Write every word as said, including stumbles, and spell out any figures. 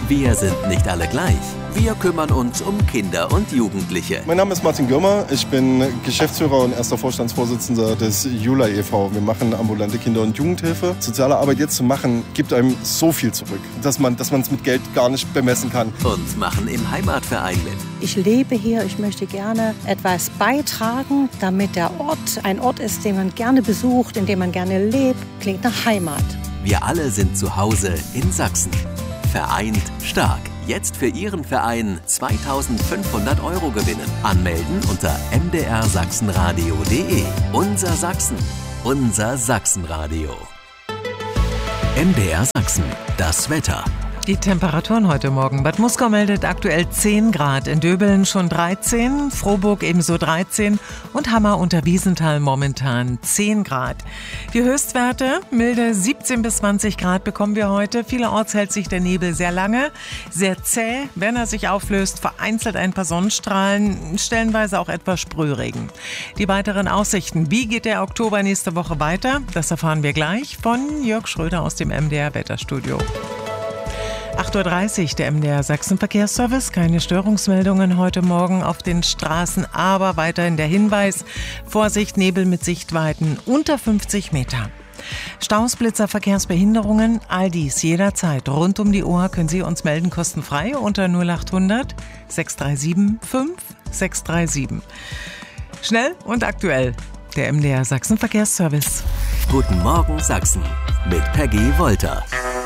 Wir sind nicht alle gleich. Wir kümmern uns um Kinder und Jugendliche. Mein Name ist Martin Gürmer. Ich bin Geschäftsführer und erster Vorstandsvorsitzender des Jula e V Wir machen ambulante Kinder- und Jugendhilfe. Soziale Arbeit jetzt zu machen, gibt einem so viel zurück, dass man dass man es mit Geld gar nicht bemessen kann. Und machen im Heimatverein mit. Ich lebe hier, ich möchte gerne etwas beitragen, damit der Ort ein Ort ist, den man gerne besucht, in dem man gerne lebt. Klingt nach Heimat. Wir alle sind zu Hause in Sachsen. Vereint stark. Jetzt für Ihren Verein zweitausendfünfhundert Euro gewinnen. Anmelden unter m d r sachsenradio punkt de. Unser Sachsen. Unser Sachsenradio. M D R Sachsen. Das Wetter. Die Temperaturen heute Morgen. Bad Muskau meldet aktuell zehn Grad, in Döbeln schon dreizehn, Frohburg ebenso dreizehn und Hammer unter Wiesenthal momentan zehn Grad. Die Höchstwerte, milde siebzehn bis zwanzig Grad bekommen wir heute. Vielerorts hält sich der Nebel sehr lange, sehr zäh. Wenn er sich auflöst, vereinzelt ein paar Sonnenstrahlen, stellenweise auch etwas Sprühregen. Die weiteren Aussichten, wie geht der Oktober nächste Woche weiter? Das erfahren wir gleich von Jörg Schröder aus dem M D R Wetterstudio. acht Uhr dreißig, der M D R Sachsen-Verkehrsservice. Keine Störungsmeldungen heute Morgen auf den Straßen, aber weiterhin der Hinweis: Vorsicht, Nebel mit Sichtweiten unter fünfzig Meter. Staus, Blitzer, Verkehrsbehinderungen, all dies jederzeit rund um die Uhr können Sie uns melden, kostenfrei unter null acht hundert sechs drei sieben fünf sechs drei sieben. Schnell und aktuell, der M D R Sachsen-Verkehrsservice. Guten Morgen Sachsen mit Peggy Wolter.